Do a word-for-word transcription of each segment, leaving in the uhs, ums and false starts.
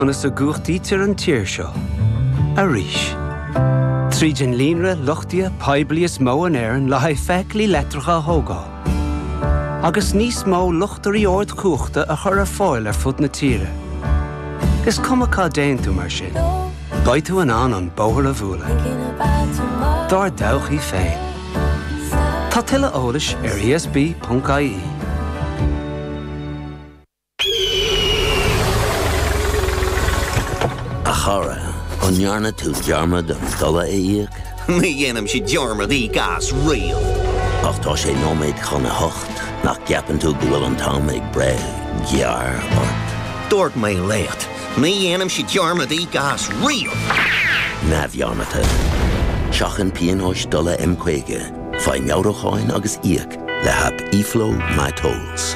Anas a gúchtítar an tír seo. A ríis. Trídin línra luchtia paiblias mó an éireann le haid feic lí letracha hógá. Agus níos mó luchtarí ord cúchta a chur ar fáil ar fud na tíre. Gus cumachá déan tú mar sin. Gaid tú an an an bóthar a bhúla. Dar dawch í féin. Tá tuile eolais ar E S B dot I E. A chara, an jarna tú jarma don dola éiag. Mi dhéanam si jarma dí gas réal. Ach tá sé nóméid chuna hocht, nach ceapan tú gwyl an tam ag bre, jar ort. Dort mé lecht. Mi dhéanam si jarma dí gas réal. Na bhearna tú. Seachan píon ois dola imcuige, fai meawracháin agus íag, le hap iflo my tolls.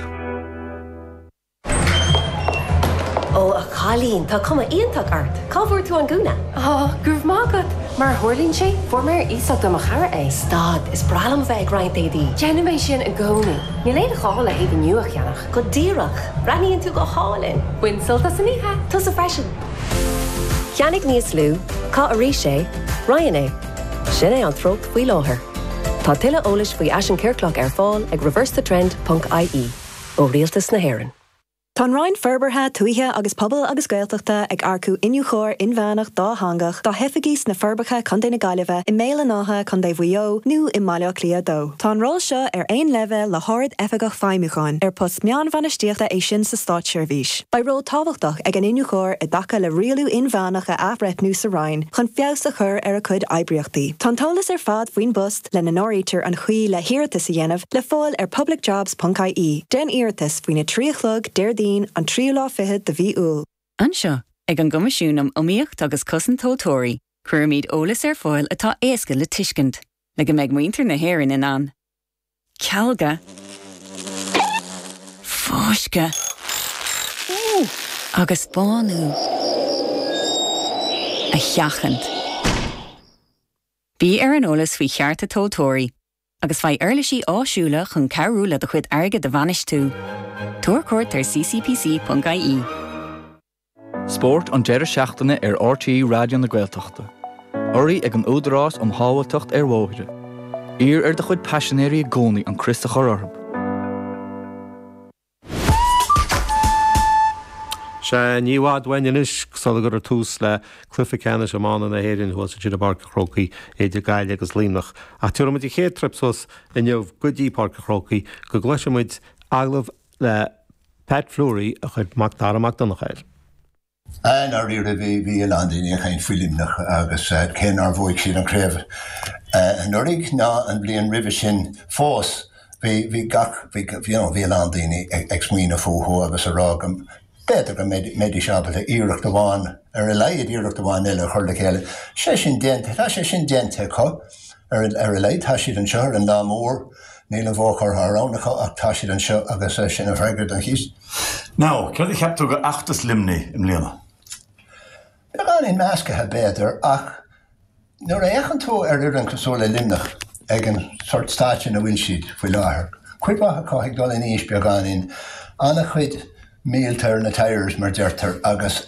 Oh, a Colleen, tá cuma íontach art. Cábhar tú an gúna? Oh, gurf mágad. Mar thuirlín sé, formar ísach do machara é. Stad, is bralam bheith graint é dí. Genimé sin a gcónaí. Ní léad a chála éad an nuach cheannach. Go díreach. Ranníonn tú go hálinn. Winsilta san ihe. Tus a freisin. Cheannig níos lú, cá a rí sé, Ryan é. Sin é an tróg faoi láthair. Tá tuile eolais faoi Ashan Kirkloch ar fáil ag reverse the trend dot I E. Ó rialtas na hÉireann. Tá Ryan Ferbertha tuaithe agus pobl agus gaeltachta ag arcú inniu chóir inmheannach dá hangach dá hefigís na Ferbertha chun déna gaiileh i méile nátha chun dé bhuió nó i maileach lia dó. Tá rol seo ar ein leve le háird efigach feimiúcháin ar post meán bhanistíochta é sin sa Stát Seirbhís. Ba rol tábhachtach ag an inniu chóir i dacha le rialú inmheannach a afreth nó sa Ryan chun fios a chur ar a chud aibriochtaí. Tá tolas ar fad faoin bust le na nóítar an chuí le hiartas a dhéanamh le fáil ar public jobs dot I E. Den iartas faoin na tríochlog déir an trí lá fithe de bhí úl. Anseo, ag an gomasisiúnam omíocht agus cosan tótóirí, chuir míad ólas ar fáil atá éasca le tuiscint, le go méid muintear na hÉireann in an. Cealga. Fóisce. Agus bánú. A cheachant. Bhí ar an ólas faoi chearta tótóirí, agus bhaid airlisí áisiúla chun cearú le do chuid airge de bhanis tú. Tuair cuairt ar C C P C dot I E. Sport an deire seachtaine ar R T É Radio na Gaeltachta. Orí ag an údarrás an hábhailteacht ar mhóithre. Ír ar de chuid passionéirí gcónaí an Christa chororb. Se níhád bhaineis sola gur tús le clufa ceanna sem mána na hÉireann thuil sa tíad Parc Chrócaí éidir gaiile agus líonach. A tuairm í chéad tripsos i neamh godí Parc Chrócaí go gluisimuid aglah le Pat Fleury a chud mac dar amach donnach éir. An ar ríir a bhí bhí landíine a chain filimnach agus cén ar bhóig sin an créimh. An orig ná an blion ribh sin fós bhí gach bhí landíine ag smaoine fóthú agus a rágam. Beidir go méidir seabal a íireach do bháin ar a leiad íireach do bháin eile chuir le chéile. sé sin déanta, tá sé sin déanta có ar a leid tá siad an seoir an lá mór níl an bhóchar thránacha ach tá siad an seo agus sin a bhreigad an chios. Ná, ceir a cheaptú go achtas limnaí im léana? Beag an in meascathe beidir ach nuair a échan tú ar ar an cosúla limnach ag an sort stáit na bhfuil siad faoi láthair. Cuirbátha cá ag dul in níos beag an in anna chuid míltar na tires mar deirtar agus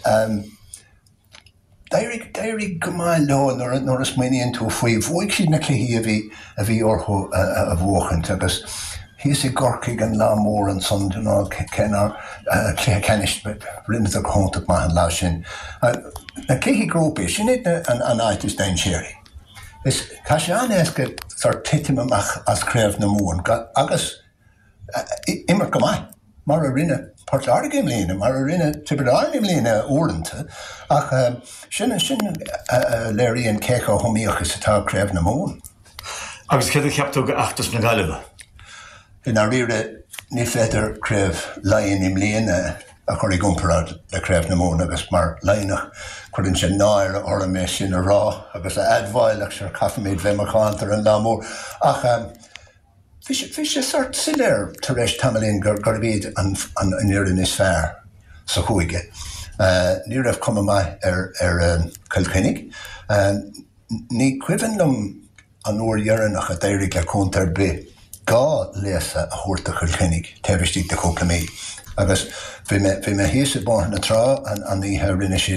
Dairig dairig go máil lá nóair is muíonn tú faoi bhóig siad na cluichí a bhí a bhí orthú a bhóchant agus hí sé gorcaigh an lá mór an son ná cenar cluiche cenis rinne a chóntaach mai an lá sin. Na cluichí grúpa sin an áitis dain séirí. Is tá sé an éasca sort titim amach as créimh na mór agus immer go mai mar a rinne Portlarigim lína, mar a rinne Tiberánim lína úranta, ach sin sin léiríonn cécha thomíochas atá créimh na mún. Agus céad a cheaptú go achtas na gaiileh? Ina riire ní féidir créimh laon im líana a chuir i gcomparáid le créimh na mún agus mar laonach chuirann sin náir or a mé sin a rá agus a admhailach sear cafaméid bheimachántar an lá mór. Ach Fi sé sort siléir tar éis tamlín gur bhíad an iarán is fearr sa chuige. Ní raibh cuma mai ar Kilkennig. Ní cuihann lom an uair dhearannach a d'éirigh le cúntar be gá lésa a chuirta chuilchinnig tebhistí de chócla mí. Agus bhí me héasa bar na trá an an ihe rinne